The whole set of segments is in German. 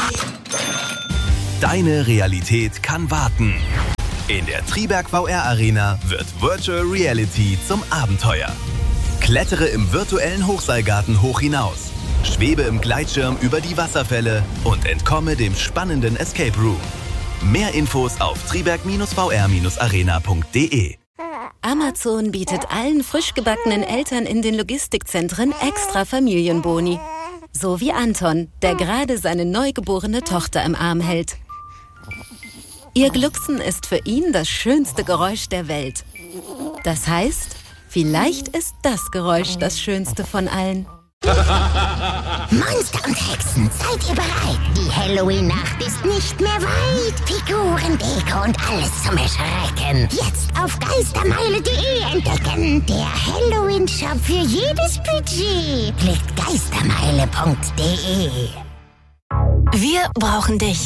Deine Realität kann warten. In der Triberg VR Arena wird Virtual Reality zum Abenteuer. Klettere im virtuellen Hochseilgarten hoch hinaus. Schwebe im Gleitschirm über die Wasserfälle und entkomme dem spannenden Escape Room. Mehr Infos auf triberg-vr-arena.de. Amazon bietet allen frisch gebackenen Eltern in den Logistikzentren extra Familienboni. So wie Anton, der gerade seine neugeborene Tochter im Arm hält. Ihr Glucksen ist für ihn das schönste Geräusch der Welt. Das heißt, vielleicht ist das Geräusch das schönste von allen. Monster und Hexen, seid ihr bereit? Die Halloween-Nacht ist nicht mehr weit. Figuren, Deko und alles zum Erschrecken. Jetzt auf geistermeile.de entdecken. Der Halloween-Shop für jedes Budget. Klickt geistermeile.de. Wir brauchen dich.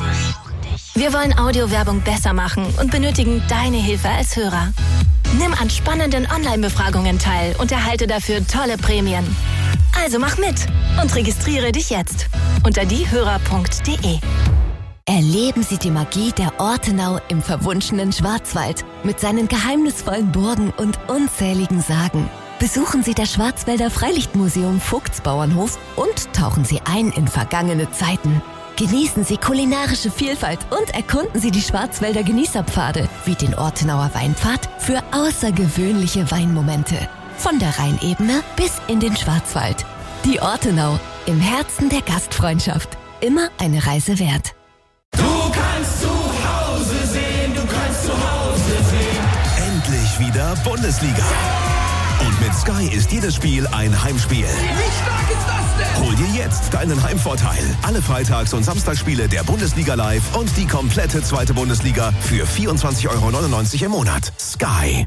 Wir wollen Audiowerbung besser machen und benötigen deine Hilfe als Hörer. Nimm an spannenden Online-Befragungen teil und erhalte dafür tolle Prämien. Also mach mit und registriere dich jetzt unter diehörer.de. Erleben Sie die Magie der Ortenau im verwunschenen Schwarzwald mit seinen geheimnisvollen Burgen und unzähligen Sagen. Besuchen Sie das Schwarzwälder Freilichtmuseum Vogtsbauernhof und tauchen Sie ein in vergangene Zeiten. Genießen Sie kulinarische Vielfalt und erkunden Sie die Schwarzwälder Genießerpfade wie den Ortenauer Weinpfad für außergewöhnliche Weinmomente. Von der Rheinebene bis in den Schwarzwald. Die Ortenau, im Herzen der Gastfreundschaft. Immer eine Reise wert. Du kannst zu Hause sehen, du kannst zu Hause sehen. Endlich wieder Bundesliga. Und mit Sky ist jedes Spiel ein Heimspiel. Wie stark ist das denn? Hol dir jetzt deinen Heimvorteil. Alle Freitags- und Samstagsspiele der Bundesliga live und die komplette zweite Bundesliga für 24,99 € im Monat. Sky.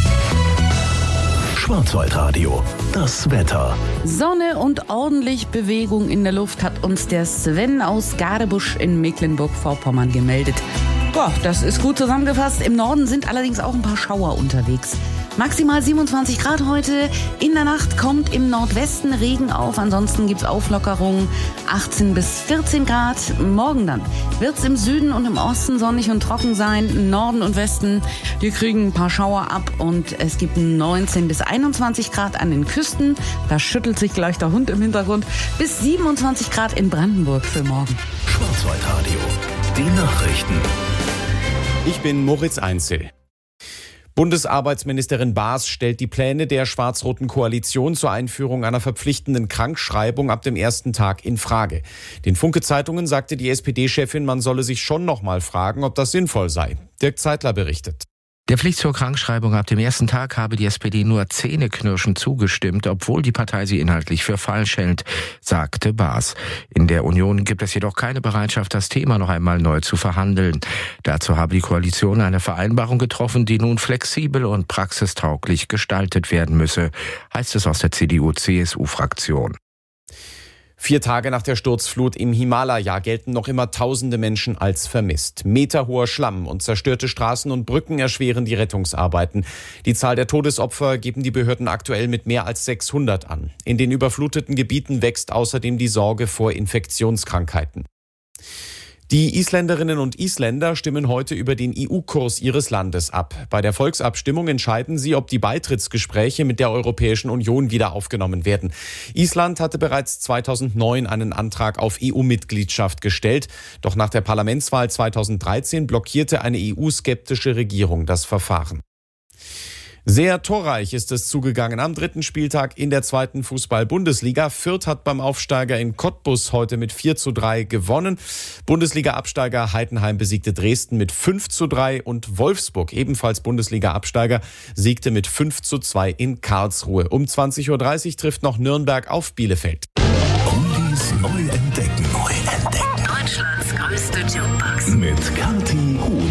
Schwarzwaldradio, das Wetter. Sonne und ordentlich Bewegung in der Luft hat uns der Sven aus Gadebusch in Mecklenburg-Vorpommern gemeldet. Boah, das ist gut zusammengefasst. Im Norden sind allerdings auch ein paar Schauer unterwegs. Maximal 27 Grad heute. In der Nacht kommt im Nordwesten Regen auf. Ansonsten gibt's Auflockerungen. 18 bis 14 Grad. Morgen dann wird's im Süden und im Osten sonnig und trocken sein. Norden und Westen, die kriegen ein paar Schauer ab. Und es gibt 19 bis 21 Grad an den Küsten. Da schüttelt sich gleich der Hund im Hintergrund. Bis 27 Grad in Brandenburg für morgen. Schwarzwaldradio, die Nachrichten. Ich bin Moritz Einzel. Bundesarbeitsministerin Baas stellt die Pläne der schwarz-roten Koalition zur Einführung einer verpflichtenden Krankschreibung ab dem ersten Tag in Frage. Den Funke-Zeitungen sagte die SPD-Chefin, man solle sich schon noch mal fragen, ob das sinnvoll sei. Dirk Zeitler berichtet. Der Pflicht zur Krankschreibung ab dem ersten Tag habe die SPD nur zähneknirschend zugestimmt, obwohl die Partei sie inhaltlich für falsch hält, sagte Baas. In der Union gibt es jedoch keine Bereitschaft, das Thema noch einmal neu zu verhandeln. Dazu habe die Koalition eine Vereinbarung getroffen, die nun flexibel und praxistauglich gestaltet werden müsse, heißt es aus der CDU-CSU-Fraktion. 4 Tage nach der Sturzflut im Himalaya gelten noch immer tausende Menschen als vermisst. Meterhoher Schlamm und zerstörte Straßen und Brücken erschweren die Rettungsarbeiten. Die Zahl der Todesopfer geben die Behörden aktuell mit mehr als 600 an. In den überfluteten Gebieten wächst außerdem die Sorge vor Infektionskrankheiten. Die Isländerinnen und Isländer stimmen heute über den EU-Kurs ihres Landes ab. Bei der Volksabstimmung entscheiden sie, ob die Beitrittsgespräche mit der Europäischen Union wieder aufgenommen werden. Island hatte bereits 2009 einen Antrag auf EU-Mitgliedschaft gestellt. Doch nach der Parlamentswahl 2013 blockierte eine EU-skeptische Regierung das Verfahren. Sehr torreich ist es zugegangen am 3. Spieltag in der 2. Fußball-Bundesliga. Fürth hat beim Aufsteiger in Cottbus heute mit 4:3 gewonnen. Bundesliga-Absteiger Heidenheim besiegte Dresden mit 5:3 und Wolfsburg, ebenfalls Bundesliga-Absteiger, siegte mit 5:2 in Karlsruhe. Um 20:30 Uhr trifft noch Nürnberg auf Bielefeld. Oldies neu entdecken. Deutschlands größte Jukebox. Mit Kathi Huhn.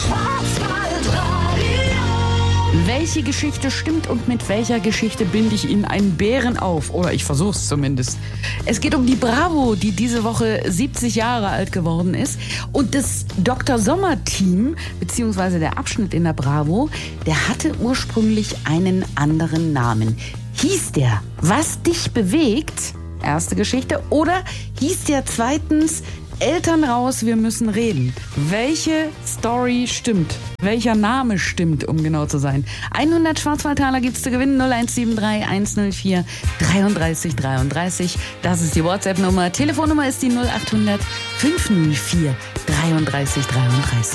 Welche Geschichte stimmt und mit welcher Geschichte binde ich Ihnen einen Bären auf? Oder ich versuch's zumindest. Es geht um die Bravo, die diese Woche 70 Jahre alt geworden ist. Und das Dr. Sommer-Team, beziehungsweise der Abschnitt in der Bravo, der hatte ursprünglich einen anderen Namen. Hieß der Was dich bewegt? Erste Geschichte. Oder hieß der zweitens Eltern raus, wir müssen reden. Welche Story stimmt? Welcher Name stimmt, um genau zu sein? 100 Schwarzwaldtaler gibt's zu gewinnen. 0173 104 33 33. Das ist die WhatsApp-Nummer. Telefonnummer ist die 0800 504 33 33.